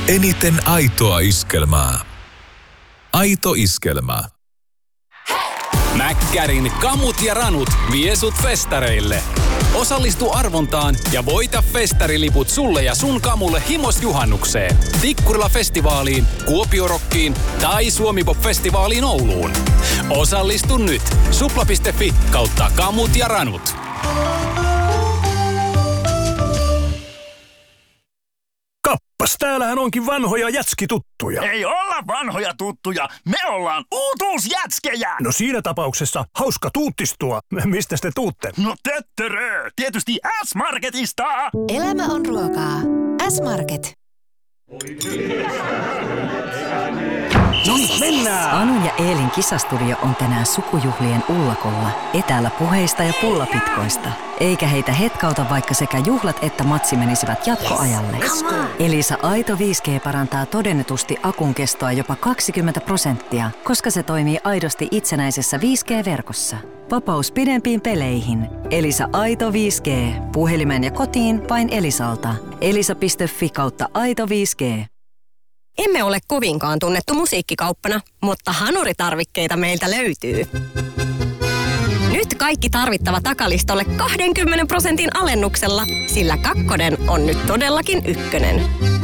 Eniten aitoa iskelmää. Aito iskelmä. Mäkkärin kamut ja ranut vie sut festareille. Osallistu arvontaan ja voita festariliput sulle ja sun kamulle himosjuhannukseen, Tikkurila-festivaaliin, Kuopiorokkiin tai Suomi-pop-festivaaliin Ouluun. Osallistu nyt. Supla.fi/kamut ja ranut. Kappas, täällähän onkin vanhoja jätskituttuja. Ei olla vanhoja tuttuja, me ollaan uutuusjätskejä! No siinä tapauksessa hauska tuuttistua. Mistä te tuutte? No töttörö, tietysti S-Marketista! Elämä on ruokaa. S-Market. No niin, mennään! Anun ja Eelin kisastudio on tänään sukujuhlien ullakolla, etäällä puheista ja pullapitkoista. Eikä heitä hetkauta, vaikka sekä juhlat että matsi menisivät jatkoajalle. Elisa Aito 5G parantaa todennetusti akun kestoa jopa 20%, koska se toimii aidosti itsenäisessä 5G-verkossa. Vapaus pidempiin peleihin. Elisa Aito 5G. Puhelimeen ja kotiin vain Elisalta. elisa.fi/Aito 5G. Emme ole kovinkaan tunnettu musiikkikauppana, mutta hanuritarvikkeita meiltä löytyy. Nyt kaikki tarvittava takalistolle 20% alennuksella, sillä kakkonen on nyt todellakin ykkönen.